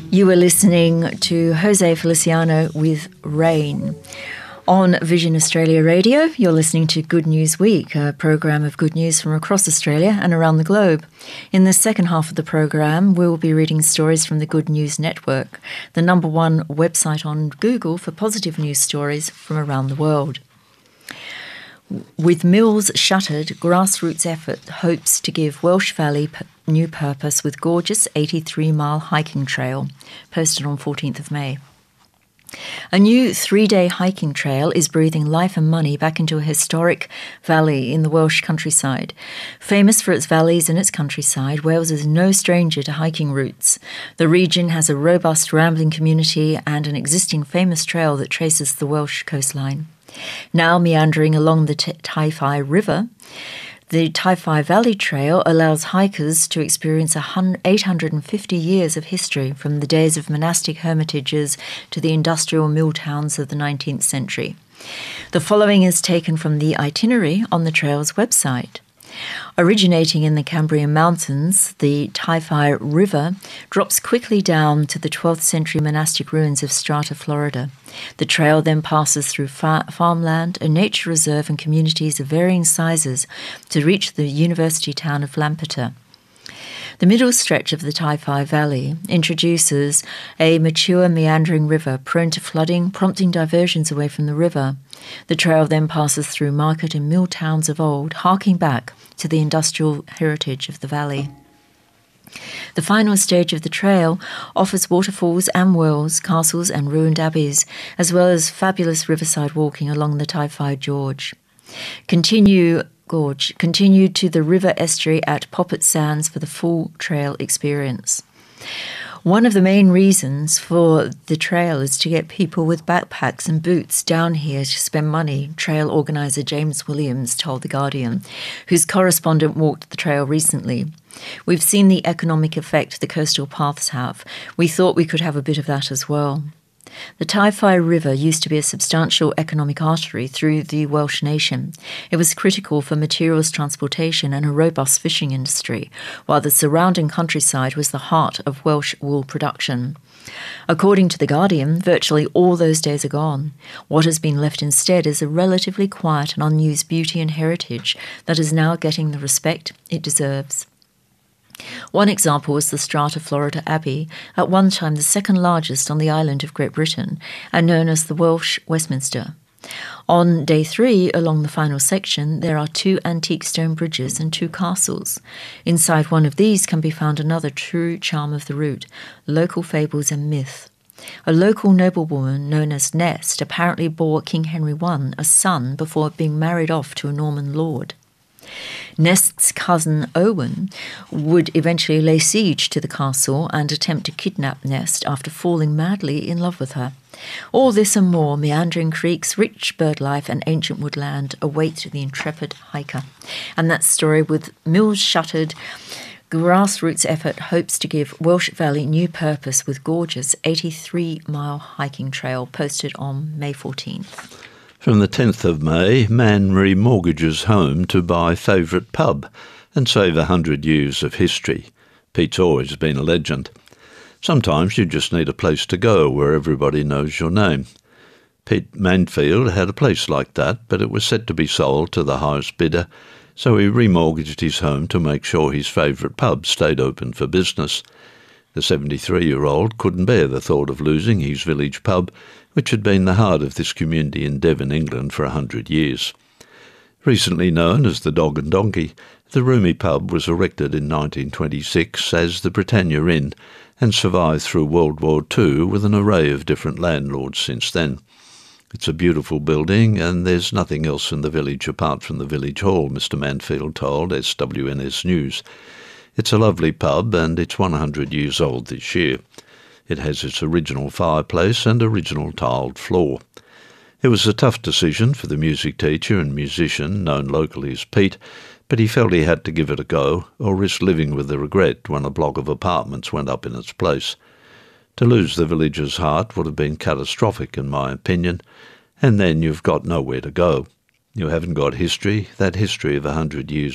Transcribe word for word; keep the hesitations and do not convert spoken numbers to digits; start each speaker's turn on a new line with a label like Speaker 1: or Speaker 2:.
Speaker 1: You were listening to Jose Feliciano with Rain. On Vision Australia Radio, you're listening to Good News Week, a program of good news from across Australia and around the globe. In the second half of the program, we'll be reading stories from the Good News Network, the number one website on Google for positive news stories from around the world. With mills shuttered, grassroots effort hopes to give Welsh Valley p- new purpose with gorgeous eighty-three mile hiking trail, posted on fourteenth of May. A new three-day hiking trail is breathing life and money back into a historic valley in the Welsh countryside. Famous for its valleys and its countryside, Wales is no stranger to hiking routes. The region has a robust rambling community and an existing famous trail that traces the Welsh coastline. Now meandering along the Tyfi River, the Tyfi Valley Trail allows hikers to experience eight hundred fifty years of history from the days of monastic hermitages to the industrial mill towns of the nineteenth century. The following is taken from the itinerary on the trail's website. Originating in the Cambrian Mountains, the Tyfi River drops quickly down to the twelfth century monastic ruins of Strata, Florida. The trail then passes through far- farmland, a nature reserve and communities of varying sizes to reach the university town of Lampeter. The middle stretch of the Tyfi Valley introduces a mature meandering river prone to flooding, prompting diversions away from the river. The trail then passes through market and mill towns of old, harking back to the industrial heritage of the valley. The final stage of the trail offers waterfalls and wells, castles and ruined abbeys, as well as fabulous riverside walking along the Tyfi Gorge. Continue Gorge. Continue to the river estuary at Poppet Sands for the full trail experience. One of the main reasons for the trail is to get people with backpacks and boots down here to spend money, trail organiser James Williams told The Guardian, whose correspondent walked the trail recently. We've seen the economic effect the coastal paths have. We thought we could have a bit of that as well. The Tyfi River used to be a substantial economic artery through the Welsh nation. It was critical for materials transportation and a robust fishing industry, while the surrounding countryside was the heart of Welsh wool production. According to The Guardian, virtually all those days are gone. What has been left instead is a relatively quiet and unused beauty and heritage that is now getting the respect it deserves. One example was the Strata, Florida Abbey, at one time the second largest on the island of Great Britain and known as the Welsh Westminster. On day three, along the final section, there are two antique stone bridges and two castles. Inside one of these can be found another true charm of the route, local fables and myth. A local noblewoman known as Nest apparently bore King Henry the First a son before being married off to a Norman lord. Nest's cousin Owen would eventually lay siege to the castle and attempt to kidnap Nest after falling madly in love with her. All this and more, meandering creeks, rich bird life and ancient woodland await the intrepid hiker. And that story with mills shuttered, grassroots effort hopes to give Welsh Valley new purpose with gorgeous eighty-three mile hiking trail, posted on May fourteenth.
Speaker 2: From the tenth of May, man remortgages home to buy favourite pub and save a hundred years of history. Pete's always been a legend. Sometimes you just need a place to go where everybody knows your name. Pete Manfield had a place like that, but it was set to be sold to the highest bidder, so he remortgaged his home to make sure his favourite pub stayed open for business. The seventy-three-year-old couldn't bear the thought of losing his village pub, which had been the heart of this community in Devon, England, for a hundred years. Recently known as the Dog and Donkey, the roomy pub was erected in nineteen twenty-six as the Britannia Inn and survived through World War Two with an array of different landlords since then. It's a beautiful building and there's nothing else in the village apart from the village hall, Mister Manfield told S W N S News. It's a lovely pub and it's one hundred years old this year. It has its original fireplace and original tiled floor. It was a tough decision for the music teacher and musician known locally as Pete, but he felt he had to give it a go or risk living with the regret when a block of apartments went up in its place. To lose the village's heart would have been catastrophic in my opinion, and then you've got nowhere to go. You haven't got history, that history of a hundred years